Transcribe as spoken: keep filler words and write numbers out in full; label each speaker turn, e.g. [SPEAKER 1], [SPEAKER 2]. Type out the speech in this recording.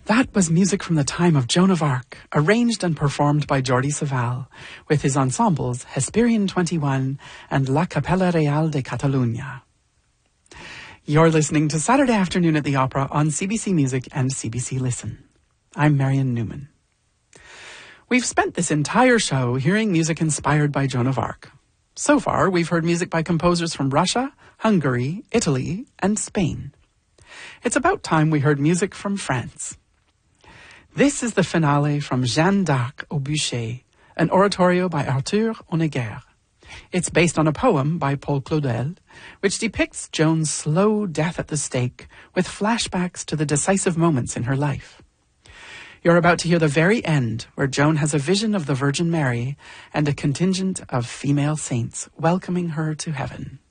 [SPEAKER 1] That was music from the time of Joan of Arc, arranged and performed by Jordi Savall, with his ensembles Hesperian twenty-one and La Capella Real de Catalunya. You're listening to Saturday Afternoon at the Opera on C B C Music and C B C Listen. I'm Marion Newman. We've spent this entire show hearing music inspired by Joan of Arc. So far, we've heard music by composers from Russia, Hungary, Italy, and Spain. It's about time we heard music from France. This is the finale from Jeanne d'Arc au Bûcher, an oratorio by Arthur Honegger. It's based on a poem by Paul Claudel, which depicts Joan's slow death at the stake with flashbacks to the decisive moments in her life. You're about to hear the very end, where Joan has a vision of the Virgin Mary and a contingent of female saints welcoming her to heaven.